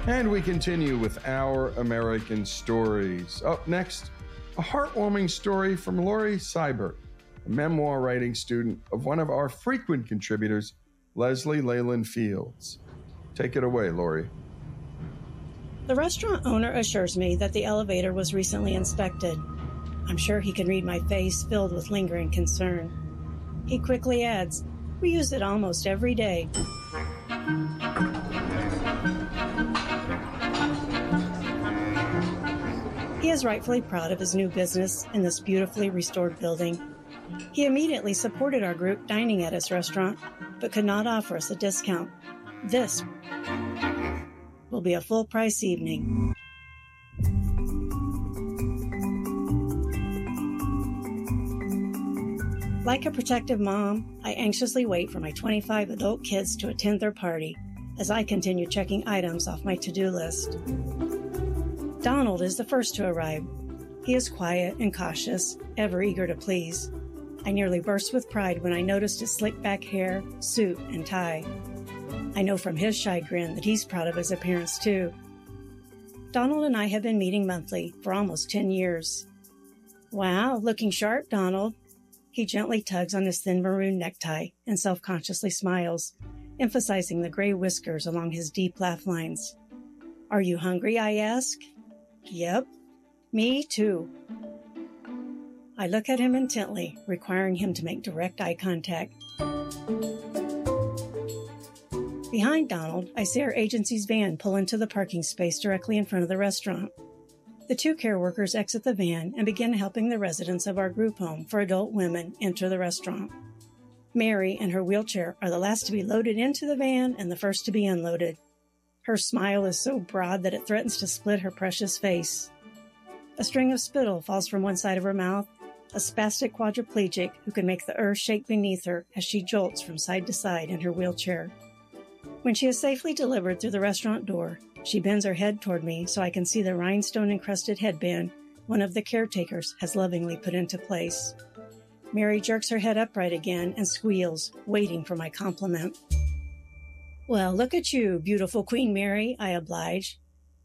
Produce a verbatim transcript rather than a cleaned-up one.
And we continue with Our American Stories. Up next, a heartwarming story from Lori Seibert, a memoir writing student of one of our frequent contributors, Leslie Leyland Fields. Take it away, Lori. The restaurant owner assures me that the elevator was recently inspected. I'm sure he can read my face filled with lingering concern. He quickly adds, "We use it almost every day." He is rightfully proud of his new business in this beautifully restored building. He immediately supported our group dining at his restaurant, but could not offer us a discount. This will be a full-price evening. Like a protective mom, I anxiously wait for my twenty-five adult kids to attend their party as I continue checking items off my to-do list. Donald is the first to arrive. He is quiet and cautious, ever eager to please. I nearly burst with pride when I noticed his slick-back hair, suit, and tie. I know from his shy grin that he's proud of his appearance, too. Donald and I have been meeting monthly for almost ten years. "Wow, looking sharp, Donald." He gently tugs on his thin maroon necktie and self-consciously smiles, emphasizing the gray whiskers along his deep laugh lines. "Are you hungry?" I ask. "Yep, me too." I look at him intently, requiring him to make direct eye contact. Behind Donald, I see our agency's van pull into the parking space directly in front of the restaurant. The two care workers exit the van and begin helping the residents of our group home for adult women enter the restaurant. Mary and her wheelchair are the last to be loaded into the van and the first to be unloaded. Her smile is so broad that it threatens to split her precious face. A string of spittle falls from one side of her mouth, a spastic quadriplegic who can make the earth shake beneath her as she jolts from side to side in her wheelchair. When she is safely delivered through the restaurant door, she bends her head toward me so I can see the rhinestone-encrusted headband one of the caretakers has lovingly put into place. Mary jerks her head upright again and squeals, waiting for my compliment. "Well, look at you, beautiful Queen Mary," I oblige,